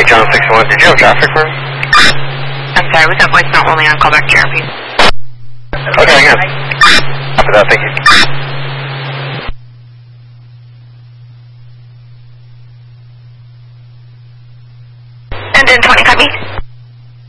John 61. Did you have traffic for me? I'm sorry, was that voice not only on callback to RP? Okay, good. After that, thank you. And then 20 copy.